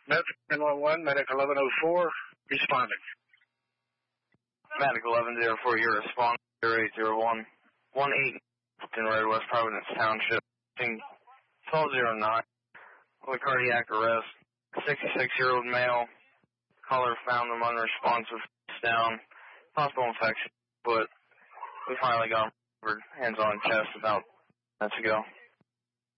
Medic 911, Medic 1104, responding. Medic 1104, you're responding 0801 18 in Red West Providence Township, 1209, with cardiac arrest, 66-year-old male, caller found him unresponsive, down, possible infection, but we finally got him hands on chest about minutes ago.